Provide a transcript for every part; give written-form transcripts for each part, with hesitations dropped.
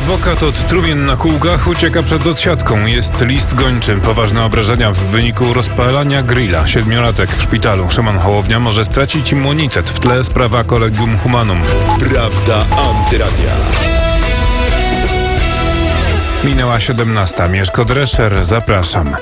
Adwokat od trumien na kółkach ucieka przed odsiadką. Jest list gończy. Poważne obrażenia w wyniku rozpalania grilla. 7-latek w szpitalu. Szymon Hołownia może stracić immunitet. W tle sprawa Collegium Humanum. Prawda Antyradia. Minęła 17. Mieszko Drescher. Zapraszam.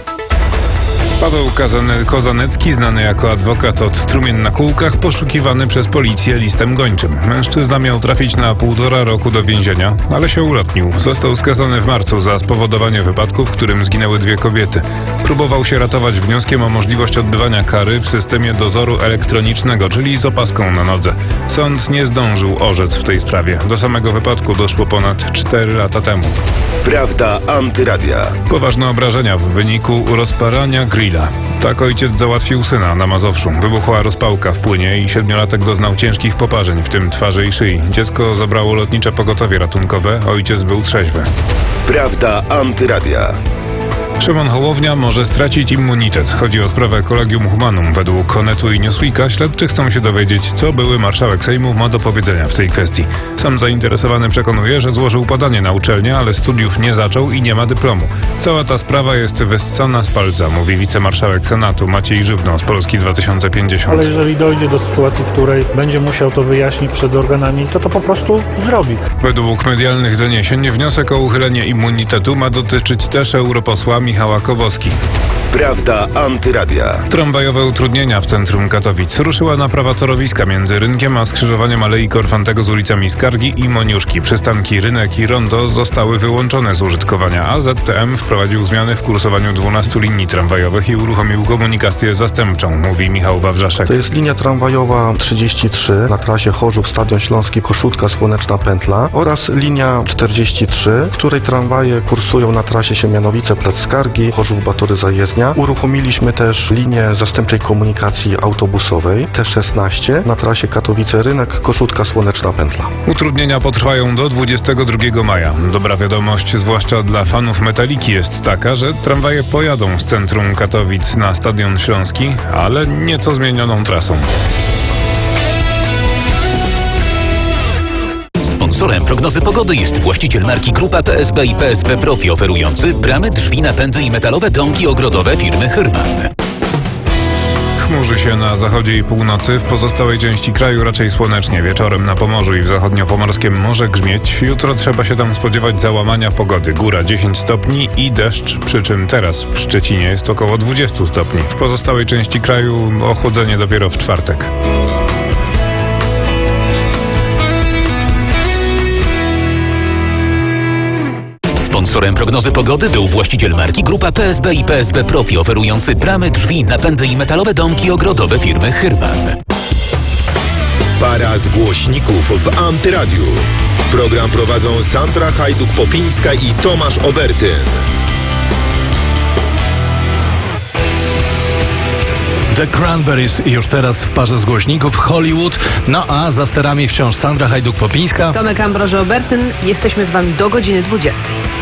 Paweł Kozanecki, znany jako adwokat od trumien na kółkach, poszukiwany przez policję listem gończym. Mężczyzna miał trafić na 1,5 roku do więzienia, ale się ulotnił. Został skazany w marcu za spowodowanie wypadku, w którym zginęły 2 kobiety. Próbował się ratować wnioskiem o możliwość odbywania kary w systemie dozoru elektronicznego, czyli z opaską na nodze. Sąd nie zdążył orzec w tej sprawie. Do samego wypadku doszło ponad 4 lata temu. Prawda Antyradia. Poważne obrażenia w wyniku rozpalania grilla. Tak ojciec załatwił syna na Mazowszu. Wybuchła rozpałka w płynie i 7-latek doznał ciężkich poparzeń, w tym twarzy i szyi. Dziecko zabrało lotnicze pogotowie ratunkowe, ojciec był trzeźwy. Prawda Antyradia. Szymon Hołownia może stracić immunitet. Chodzi o sprawę Collegium Humanum. Według Onetu i Newsweeka śledczy chcą się dowiedzieć, co były marszałek Sejmu ma do powiedzenia w tej kwestii. Sam zainteresowany przekonuje, że złożył podanie na uczelnię, ale studiów nie zaczął i nie ma dyplomu. Cała ta sprawa jest wyssana z palca, mówi wicemarszałek Senatu Maciej Żywno z Polski 2050. Ale jeżeli dojdzie do sytuacji, w której będzie musiał to wyjaśnić przed organami, to po prostu zrobi. Według medialnych doniesień wniosek o uchylenie immunitetu ma dotyczyć też europosła Michała Koboski. Prawda Antyradia. Tramwajowe utrudnienia w centrum Katowic. Ruszyła naprawa torowiska między rynkiem a skrzyżowaniem Alei Korfantego z ulicami Skargi i Moniuszki. Przystanki Rynek i Rondo zostały wyłączone z użytkowania, a ZTM wprowadził zmiany w kursowaniu 12 linii tramwajowych i uruchomił komunikację zastępczą, mówi Michał Wawrzaszek. To jest linia tramwajowa 33 na trasie Chorzów, Stadion Śląski, Koszutka, Słoneczna Pętla oraz linia 43, której tramwaje kursują na trasie Siemianowice, Plac Skargi, Chorzów, Batory, Zajezdnia. Uruchomiliśmy też linię zastępczej komunikacji autobusowej T16 na trasie Katowice Rynek, Koszutka, Słoneczna Pętla. Utrudnienia potrwają do 22 maja. Dobra wiadomość, zwłaszcza dla fanów Metaliki, jest taka, że tramwaje pojadą z centrum Katowic na Stadion Śląski, ale nieco zmienioną trasą. Sponsorem prognozy pogody jest właściciel marki Grupa PSB i PSB Profi, oferujący bramy, drzwi, napędy i metalowe domki ogrodowe firmy Hyrman. Chmurzy się na zachodzie i północy, w pozostałej części kraju raczej słonecznie. Wieczorem na Pomorzu i w zachodniopomorskim może grzmieć. Jutro trzeba się tam spodziewać załamania pogody. Góra 10 stopni i deszcz, przy czym teraz w Szczecinie jest około 20 stopni. W pozostałej części kraju ochłodzenie dopiero w czwartek. Sponsorem prognozy pogody był właściciel marki Grupa PSB i PSB Profi, oferujący bramy, drzwi, napędy i metalowe domki ogrodowe firmy Hyrman. Para z głośników w Antyradiu. Program prowadzą Sandra Hajduk-Popińska i Tomasz Obertyn. The Cranberries już teraz w parze z głośników Hollywood. No a za sterami wciąż Sandra Hajduk-Popińska, Tomek Ambroży-Obertyn. Jesteśmy z wami do godziny 20.